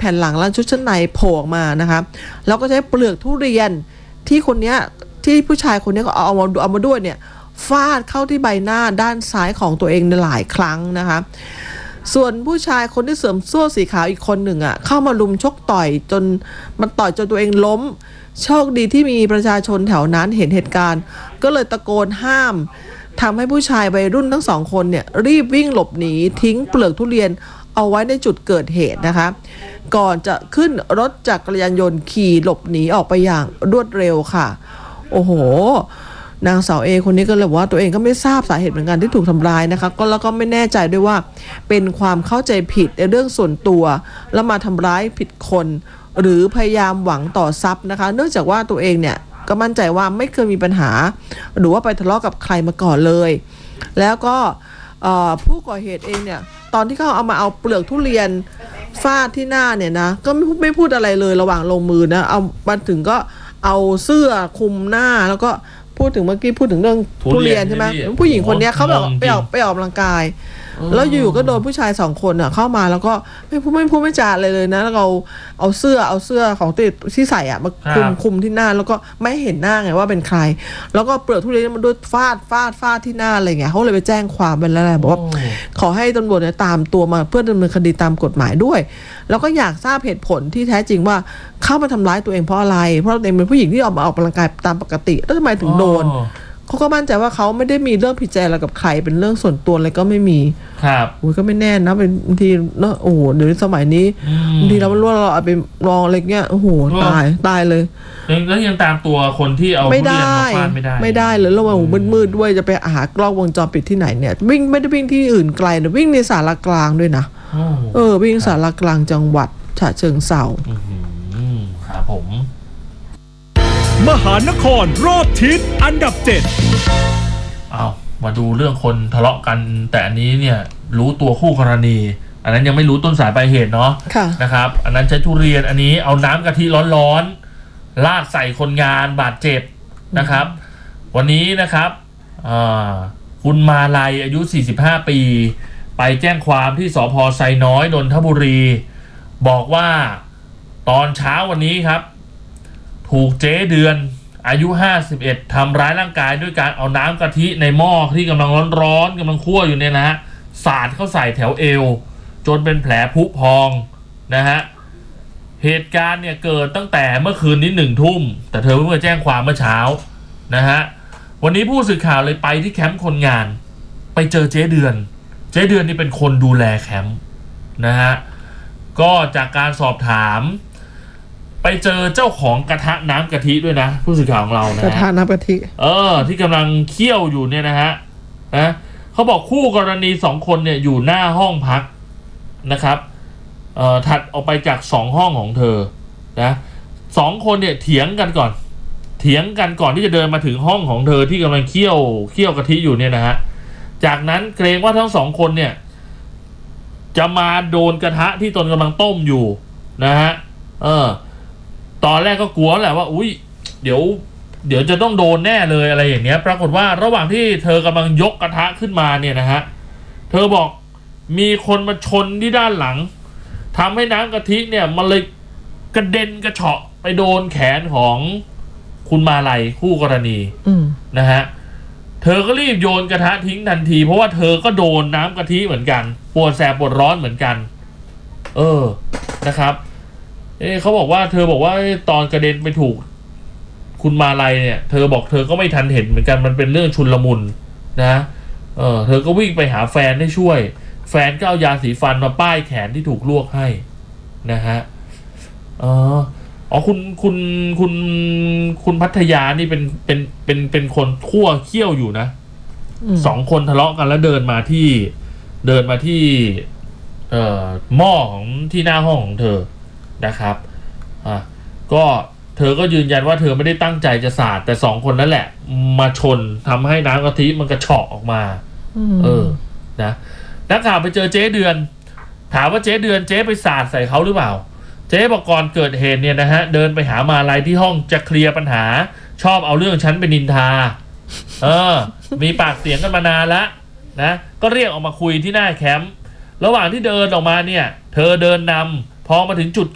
ผ่นหลังและชุดชั้นในโผล่ออกมานะคะแล้วก็ใช้เปลือกทุเรียนที่คนนี้ที่ผู้ชายคนนี้ก็เอามาด้วยเนี่ยฟาดเข้าที่ใบหน้าด้านซ้ายของตัวเองหลายครั้งนะคะส่วนผู้ชายคนที่สวมเสื้อสีขาวอีกคนหนึ่งเข้ามาลุมชกต่อยจนมันต่อยจนตัวเองล้มโชคดีที่มีประชาชนแถวนั้นเห็นเหตุการณ์ก็เลยตะโกนห้ามทำให้ผู้ชายวัยรุ่นทั้งสองคนเนี่ยรีบวิ่งหลบหนีทิ้งเปลือกทุเรียนเอาไว้ในจุดเกิดเหตุนะคะก่อนจะขึ้นรถจักรยานยนต์ขี่หลบหนีออกไปอย่างรวดเร็วค่ะโอ้โหนางสาวเอคนนี้ก็เลยว่าตัวเองก็ไม่ทราบสาเหตุเหมือนกันที่ถูกทำร้ายนะคะแล้วก็ไม่แน่ใจด้วยว่าเป็นความเข้าใจผิดในเรื่องส่วนตัวแล้วมาทำร้ายผิดคนหรือพยายามหวังต่อทรัพย์นะคะเนื่องจากว่าตัวเองเนี่ยก็มั่นใจว่าไม่เคยมีปัญหาหรือว่าไปทะเลาะกับใครมาก่อนเลยแล้วก็ผู้ก่อเหตุเองเนี่ยตอนที่เขาเอามาเปลือกทุเรียนฟาดที่หน้าเนี่ยนะก็ไม่พูดอะไรเลยระหว่างลงมือนะเอามาถึงก็เอาเสื้อคลุมหน้าแล้วก็พูดถึงเมื่อกี้พูดถึงเรื่องทุเรียนใช่ไหมผู้หญิงคนนี้เขาแบบไปออกกำลังกายแล้วอยู่ๆก็โดนผู้ชาย2 คนเข้ามาแล้วก็ไม่พูดไม่จาเลยนะแล้วเอาเสื้อของที่ใส่มาคุมที่หน้าแล้วก็ไม่เห็นหน้าไงว่าเป็นใครแล้วก็เปลือกทุเรียนมันโดนฟาดที่หน้าอะไรเงี้ยเขาเลยไปแจ้งความไปแล้วแหละบอกว่าขอให้ตำรวจเนี่ยตามตัวมาเพื่อดำเนินคดีตามกฎหมายด้วยแล้วก็อยากทราบเหตุผลที่แท้จริงว่าเข้ามาทำร้ายตัวเองเพราะอะไรเพราะตัวเองเป็นผู้หญิงที่ออกกำลังกายตามปกติแล้วทำไมถึงโดนเขาก็มั่นใจว่าเขาไม่ได้มีเรื่องผิดใจอะไรกับใครเป็นเรื่องส่วนตัวอะไรก็ไม่มีครับโอ้ยก็ไม่แน่นะเป็นบางทีเนาะโอ้โหเดี๋ยวสมัยนี้บางทีเราไม่รู้เราเอาไปลองอะไรเงี้ยโอ้โหตายเลยแล้วยังตามตัวคนที่เอาทุเรียนมาฟาดไม่ได้เลยแล้วว่ามืดด้วยจะไปหากล้องวงจรปิดที่ไหนเนี่ยวิ่งไม่ได้วิ่งที่อื่นไกลนะวิ่งในศาลากลางด้วยนะวิ่งศาลากลางจังหวัดฉะเชิงเทราครับผมมหานครรอบทิศอันดับ 7เอามาดูเรื่องคนทะเลาะกันแต่อันนี้เนี่ยรู้ตัวคู่กรณีอันนั้นยังไม่รู้ต้นสายปลายเหตุเนาะนะครับอันนั้นใช้ทุเรียนอันนี้เอาน้ำกะทิร้อนๆลาดใส่คนงานบาดเจ็บนะครับวันนี้นะครับคุณมาลัยอายุ45 ปีไปแจ้งความที่สภ.ไซน้อยนนทบุรีบอกว่าตอนเช้าวันนี้ครับถูกเจ๊เดือนอายุ51ทำร้ายร่างกายด้วยการเอาน้ำกะทิในหม้อที่กำลังร้อนๆกำลังคั่วอยู่เนี่ยนะฮะสาดเข้าใส่แถวเอวจนเป็นแผลพุพองนะฮะเหตุการณ์เนี่ยเกิดตั้งแต่เมื่อคืนนี้1 ทุ่มแต่เธอเพิ่งมาแจ้งความเมื่อเช้านะฮะวันนี้ผู้สื่อข่าวเลยไปที่แคมป์คนงานไปเจอเจ๊เดือนนี่เป็นคนดูแลแคมป์นะฮะก็จากการสอบถามไปเจอเจ้าของกระทะน้ำกะทิด้วยนะผู้สื่อข่าวของเรานะกระทะน้ำกะทิที่กำลังเคี่ยวอยู่เนี่ยนะฮะเขาบอกคู่กรณี2 คนเนี่ยอยู่หน้าห้องพักนะครับถัดออกไปจาก2 ห้องของเธอนะ2 คนเนี่ยเถียงกันก่อนที่จะเดินมาถึงห้องของเธอที่กำลังเคี่ยวกะทิอยู่เนี่ยนะฮะจากนั้นเกรงว่าทั้ง2 คนเนี่ยจะมาโดนกระทะที่ตนกำลังต้มอยู่นะฮะตอนแรกก็กลัวแหละว่าอุ้ยเดี๋ยวจะต้องโดนแน่เลยอะไรอย่างเงี้ยปรากฏว่าระหว่างที่เธอกำลังยกกระทะขึ้นมาเนี่ยนะฮะเธอบอกมีคนมาชนที่ด้านหลังทำให้น้ำกะทิเนี่ยมันเลยกระเด็นกระเฉาะไปโดนแขนของคุณมาลัยคู่กรณีนะฮะเธอก็รีบโยนกระทะทิ้งทันทีเพราะว่าเธอก็โดนน้ำกะทิเหมือนกันปวดแสบปวดร้อนเหมือนกันนะครับเขาบอกว่าเธอบอกว่าตอนกระเด็นไปถูกคุณมาลัยเนี่ยเธอบอกเธอก็ไม่ทันเห็นเหมือนกันมันเป็นเรื่องชุลมุนนะเธอก็วิ่งไปหาแฟนให้ช่วยแฟนก็เอายาสีฟันมาป้ายแขนที่ถูกลวกให้นะฮะคุณพัทยานี่เป็นคนคั่วเคี่ยวอยู่นะ2 คนทะเลาะกันแล้วเดินมาที่หม้อของที่หน้าห้องของเธอนะครับก็เธอก็ยืนยันว่าเธอไม่ได้ตั้งใจจะสาดแต่2 คนนั่นแหละมาชนทำให้น้ำกะทิมันกระเฉาะออกมานะนักข่าวไปเจอเจ๊เดือนถามว่าเจ๊เดือนเจ๊ไปสาดใส่เขาหรือเปล่าเจ๊บอกก่อนเกิดเหตุเนี่ยนะฮะเดินไปหามาลัยที่ห้องจะเคลียร์ปัญหาชอบเอาเรื่องฉันเป็นนินทามีปากเสียงกันมานานแล้วนะก็เรียกออกมาคุยที่หน้าแคมป์ระหว่างที่เดินออกมาเนี่ยเธอเดินนำพอมาถึงจุด